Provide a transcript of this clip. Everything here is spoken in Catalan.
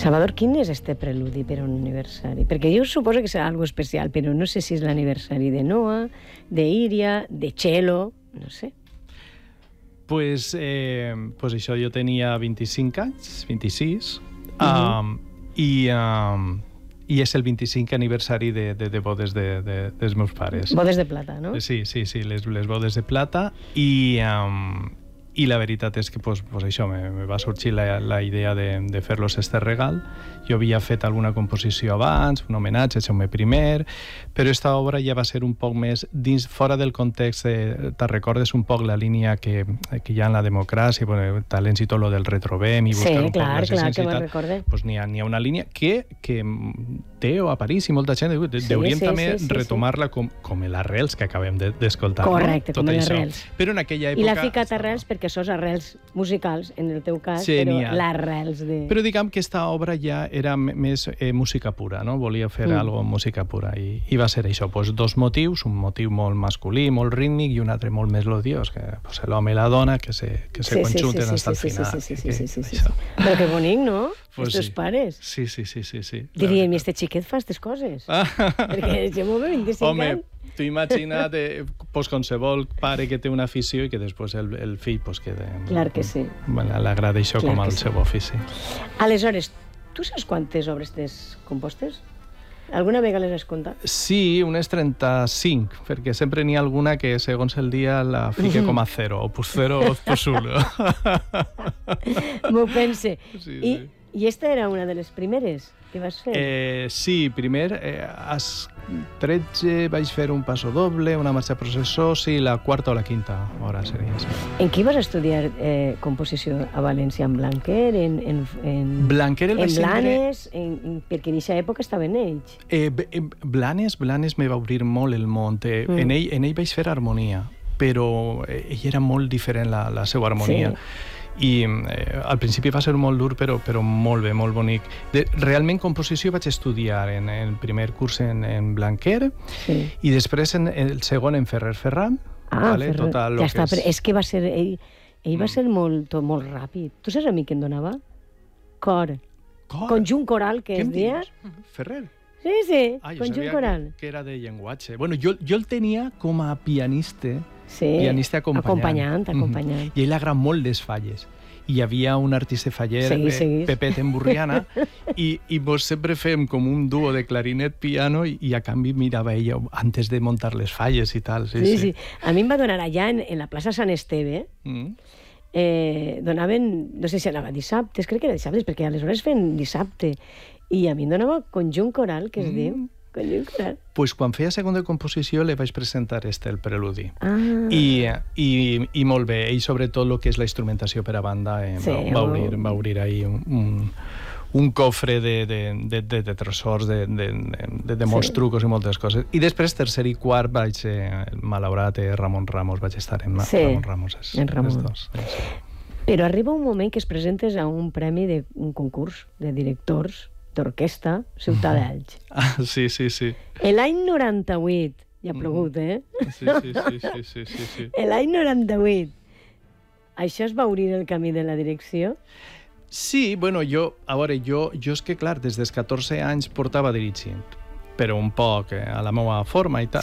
Salvador, quin és este preludi per un aniversari? Perquè jo suposo que serà algo especial, però no sé si és l'aniversari de Noa, d'Íria, de Txelo, no sé. Pues això, jo tenia 25 anys, 26, i és el 25 aniversari de bodes dels meus pares. Bodes de plata, no? Sí, les bodes de plata, i la veritat és que això, me va sorgir la idea de fer-los este regal. Jo havia fet alguna composició abans, un homenatge a Jaume I, però esta obra ja va ser un poc més dins, fora del context, te recordes un poc la línia que hi ha en la democràcia, talents i tot lo del retrobem, i buscar un poc l'essència i tal. Pues n'hi ha una línia que Teo a París i molta gent deurien també retomar-la com l'arrels que acabem d'escoltar. Correcte, com l'arrels. Però en aquella època... I l'ha ficat arrels perquè sos arrels musicals, en el teu cas, però l'arrels de... Però diguem que esta obra ja era més música pura, no? Volia fer algo amb música pura, i va ser això, dos motius, un motiu molt masculí, molt rítmic, i un altre molt melodiós, que l'home i la dona que se conjunten fins al final. Sí. Però que bonic, no? Els teus pares. Sí. Diríem, i este xiquet fa aquestes coses? Perquè jo m'ho veig 25 anys. Home, tu imagina't, qualsevol pare que té una afició i que després el fill queda... Clar que sí. L'agrada això com al seu ofici. Aleshores, tu saps quantes obres tens compostes? Alguna vegada les has comptat? Sí, unes 35, perquè sempre n'hi ha alguna que segons el dia la fique com a 0, o pues 0 o pues 1. M'ho pense. I esta era una de les primeres que vas fer? Sí, primer, als 13 vaig fer un passo doble, una marxa processó, sí, la quarta o la quinta hora seria. En qui vas estudiar composició a València? En Blanquer? En Blanquer el vaig Blanes? Perquè en aquesta època estava en ells. Blanes me va obrir molt el món. En ell vaig fer harmonia, però ell era molt diferent, la seva harmonia. I al principi va ser molt dur, però molt bé, molt bonic. Realment composició vaig estudiar en el primer curs en Blanquer, i després en el segon en Ferrer Ferran. És que va ser... Ell va ser molt ràpid. Tu saps a mi què em donava? Cor. Conjunt coral, que es deia... Ferrer? Sí, conjunt coral. Que era de llenguatge. Bueno, jo el tenia com a pianista, pianista acompanyant. I ell agrada molt les falles. I hi havia un artista faller, Pepet Emburriana, i vos sempre fèiem com un duo de clarinet-piano, i a canvi mirava ella antes de muntar les falles i tal. Sí. A mi em va donar allà en la plaça Sant Esteve, donaven, no sé si anava dissabtes, crec que era dissabtes, perquè aleshores feien dissabte, i a mi em donava conjunt coral, que es diu. Pues quan feia segona composició li vaig presentar el preludi. I molt bé, i sobretot el que és la instrumentació per a banda va obrir ahí un cofre de tresors, de molts trucos i moltes coses. I després, tercer i quart, vaig ser el malaurat Ramon Ramos, vaig estar en Ramon Ramos. En Ramon. Però arriba un moment que es presentes a un premi d'un concurs de directors d'orquestra, Ciutat d'Elx. Sí. L'any 98, ja ha plogut, Sí. L'any 98, això es va obrir el camí de la direcció? Sí, bueno, jo és que, clar, des dels 14 anys portava dirigint, però un poc a la meva forma i tal.